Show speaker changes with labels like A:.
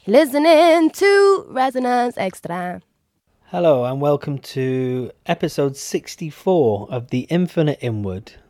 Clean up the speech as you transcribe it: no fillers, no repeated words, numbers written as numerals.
A: Listening to Resonance Extra.
B: Hello and welcome to episode 64 of The Infinite Inward.